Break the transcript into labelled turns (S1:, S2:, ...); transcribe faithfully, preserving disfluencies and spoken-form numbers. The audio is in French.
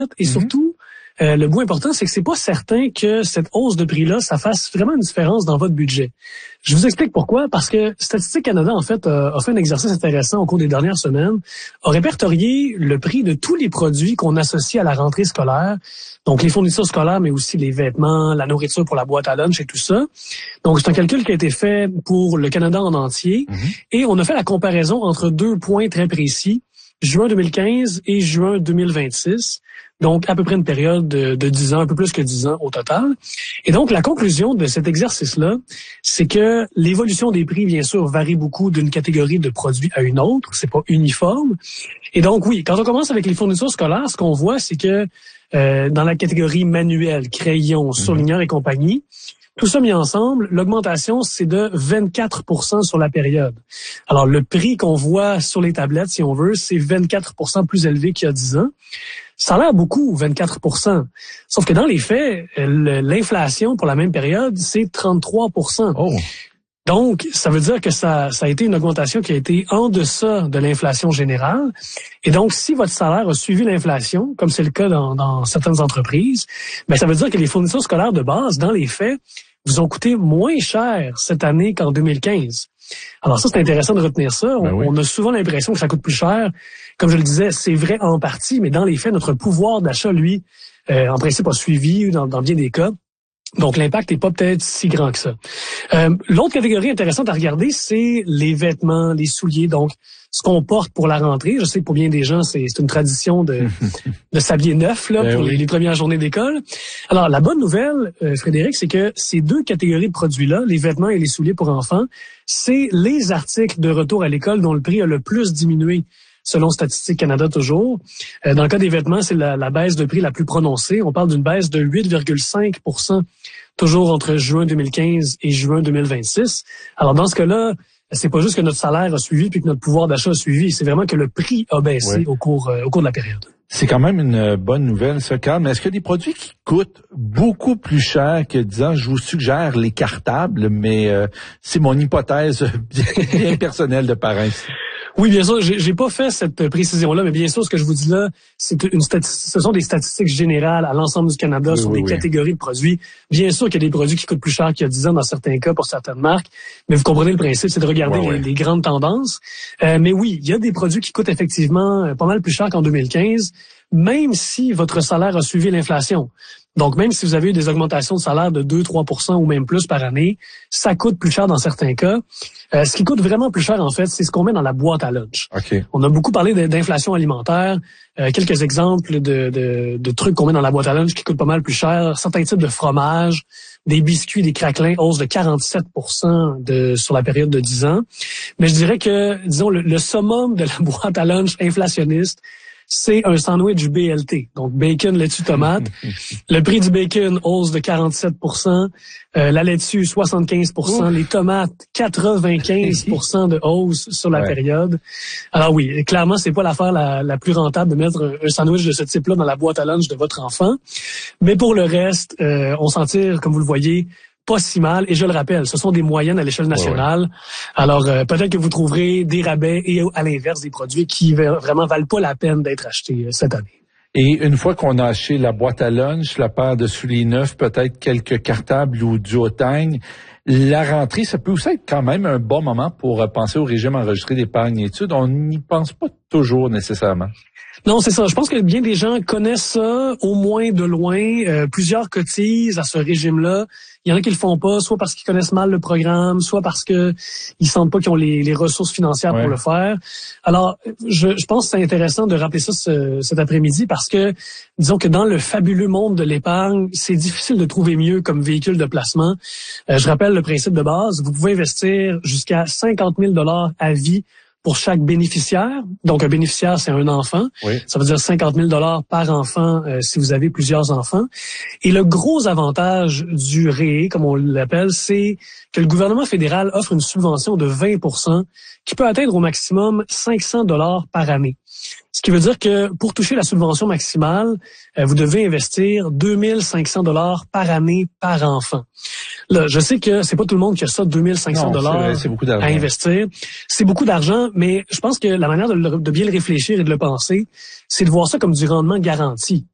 S1: Et mm-hmm. surtout, euh, le bout important, c'est que c'est pas certain que cette hausse de prix-là, ça fasse vraiment une différence dans votre budget. Je vous explique pourquoi. Parce que Statistique Canada, en fait, a, a fait un exercice intéressant au cours des dernières semaines, a répertorié le prix de tous les produits qu'on associe à la rentrée scolaire. Donc, les fournitures scolaires, mais aussi les vêtements, la nourriture pour la boîte à lunch et tout ça. Donc, c'est un calcul qui a été fait pour le Canada en entier. Mm-hmm. Et on a fait la comparaison entre deux points très précis, juin deux mille quinze et juin deux mille vingt-six. Donc, à peu près une période de, de dix ans, un peu plus que dix ans au total. Et donc, la conclusion de cet exercice-là, c'est que l'évolution des prix, bien sûr, varie beaucoup d'une catégorie de produits à une autre. C'est pas uniforme. Et donc, oui, quand on commence avec les fournitures scolaires, ce qu'on voit, c'est que euh, dans la catégorie manuel, crayon, surligneur et compagnie, tout ça mis ensemble, l'augmentation, c'est de vingt-quatre pour cent sur la période. Alors, le prix qu'on voit sur les tablettes, si on veut, c'est vingt-quatre pour cent plus élevé qu'il y a dix ans. Ça a l'air beaucoup, vingt-quatre pour cent. Sauf que dans les faits, l'inflation pour la même période, c'est trente-trois pour cent. Oh. Donc, ça veut dire que ça, ça a été une augmentation qui a été en deçà de l'inflation générale. Et donc, si votre salaire a suivi l'inflation, comme c'est le cas dans, dans certaines entreprises, ben ça veut dire que les fournitures scolaires de base, dans les faits, vous ont coûté moins cher cette année qu'en deux mille quinze. Alors ça, c'est intéressant de retenir ça. On, ben oui. on a souvent l'impression que ça coûte plus cher. Comme je le disais, c'est vrai en partie, mais dans les faits, notre pouvoir d'achat, lui, euh, en principe, a suivi dans, dans bien des cas. Donc, l'impact n'est pas peut-être si grand que ça. Euh, l'autre catégorie intéressante à regarder, c'est les vêtements, les souliers. Donc, ce qu'on porte pour la rentrée. Je sais que pour bien des gens, c'est, c'est une tradition de, de s'habiller neuf là, ben pour oui. les, les premières journées d'école. Alors, la bonne nouvelle, euh, Frédéric, c'est que ces deux catégories de produits-là, les vêtements et les souliers pour enfants, c'est les articles de retour à l'école dont le prix a le plus diminué. Selon Statistique Canada toujours. Euh, dans le cas des vêtements, c'est la, la baisse de prix la plus prononcée. On parle d'une baisse de huit virgule cinq pour cent toujours entre juin deux mille quinze et juin deux mille vingt-six. Alors dans ce cas-là, c'est pas juste que notre salaire a suivi puis que notre pouvoir d'achat a suivi, c'est vraiment que le prix a baissé oui. au cours euh, au cours de la période.
S2: C'est quand même une bonne nouvelle, ça, Carl. Mais est-ce qu'il y a des produits qui coûtent beaucoup plus cher que, disons, je vous suggère les cartables, mais euh, c'est mon hypothèse bien, bien personnelle de parrain.
S1: Oui, bien sûr, j'ai, j'ai pas fait cette précision-là, mais bien sûr, ce que je vous dis là, c'est une statistique, ce sont des statistiques générales à l'ensemble du Canada oui, sur oui, des oui. catégories de produits. Bien sûr qu'il y a des produits qui coûtent plus cher qu'il y a dix ans dans certains cas pour certaines marques, mais vous comprenez le principe, c'est de regarder ouais, les, ouais. les grandes tendances. Euh, mais oui, il y a des produits qui coûtent effectivement pas mal plus cher qu'en deux mille quinze, même si votre salaire a suivi l'inflation. Donc, même si vous avez eu des augmentations de salaire de deux à trois pour cent ou même plus par année, ça coûte plus cher dans certains cas. Euh, ce qui coûte vraiment plus cher, en fait, c'est ce qu'on met dans la boîte à lunch.
S2: Okay.
S1: On a beaucoup parlé d'inflation alimentaire. Euh, quelques exemples de, de, de trucs qu'on met dans la boîte à lunch qui coûtent pas mal plus cher. Certains types de fromages, des biscuits, des craquelins, hausse de quarante-sept pour cent de, sur la période de dix ans. Mais je dirais que, disons, le, le summum de la boîte à lunch inflationniste, c'est un sandwich B L T, donc bacon, laitue, tomate. Le prix du bacon, hausse de quarante-sept pour cent. Euh, la laitue, soixante-quinze pour cent. Ouf. Les tomates, quatre-vingt-quinze pour cent de hausse sur la ouais. période. Alors oui, clairement, c'est pas l'affaire la, la plus rentable de mettre un, un sandwich de ce type-là dans la boîte à lunch de votre enfant. Mais pour le reste, euh, on s'en tire, comme vous le voyez, pas si mal. Et je le rappelle, ce sont des moyennes à l'échelle nationale. Ouais, ouais. Alors, euh, peut-être que vous trouverez des rabais et à l'inverse des produits qui vraiment valent pas la peine d'être achetés euh, cette année.
S2: Et une fois qu'on a acheté la boîte à lunch, la paire de souliers neufs, peut-être quelques cartables ou du haut-tagne, la rentrée, ça peut aussi être quand même un bon moment pour penser au régime enregistré d'épargne et études. On n'y pense pas toujours nécessairement.
S1: Non, c'est ça. Je pense que bien des gens connaissent ça, au moins de loin. Euh, plusieurs cotisent à ce régime-là. Il y en a qui le font pas, soit parce qu'ils connaissent mal le programme, soit parce que ils sentent pas qu'ils ont les, les ressources financières ouais. pour le faire. Alors, je, je pense que c'est intéressant de rappeler ça ce, cet après-midi parce que, disons que dans le fabuleux monde de l'épargne, c'est difficile de trouver mieux comme véhicule de placement. Euh, je rappelle le principe de base. Vous pouvez investir jusqu'à cinquante mille dollars à vie pour chaque bénéficiaire. Donc, un bénéficiaire, c'est un enfant. Oui. Ça veut dire cinquante mille dollars par enfant euh, si vous avez plusieurs enfants. Et le gros avantage du R E E, comme on l'appelle, c'est que le gouvernement fédéral offre une subvention de vingt pour cent qui peut atteindre au maximum cinq cents dollars par année. Ce qui veut dire que pour toucher la subvention maximale, euh, vous devez investir deux mille cinq cents dollars par année par enfant. Là, je sais que c'est pas tout le monde qui a ça, deux mille cinq cents dollars à investir. C'est beaucoup d'argent, mais je pense que la manière de, le, de bien le réfléchir et de le penser, c'est de voir ça comme du rendement garanti.